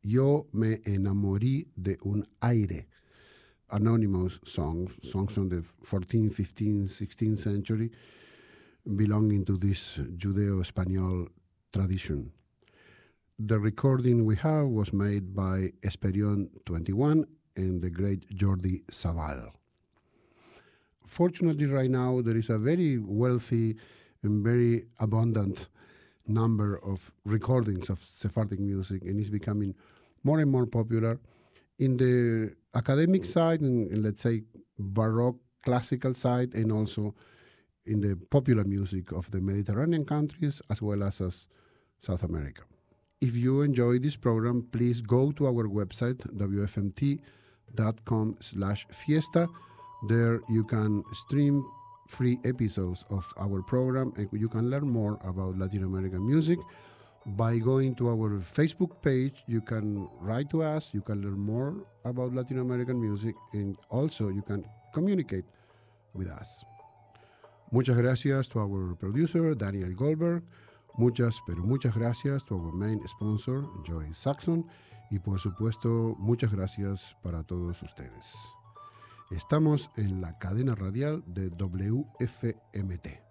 Yo me enamoré de un aire. Anonymous songs from the 14th, 15th, 16th century, belonging to this Judeo-Spanish tradition. The recording we have was made by Esperion 21 and the great Jordi Savall. Fortunately, right now, there is a very wealthy and very abundant number of recordings of Sephardic music, and it's becoming more and more popular in the academic side, and let's say Baroque classical side, and also in the popular music of the Mediterranean countries as well as South America. If you enjoy this program, please go to our website, wfmt.com/fiesta. There you can stream free episodes of our program, and you can learn more about Latin American music. By going to our Facebook page, you can write to us, you can learn more about Latin American music, and also you can communicate with us. Muchas gracias to our producer, Daniel Goldberg. Muchas, pero muchas gracias to our main sponsor, Joy Saxon. Y por supuesto, muchas gracias para todos ustedes. Estamos en la cadena radial de WFMT.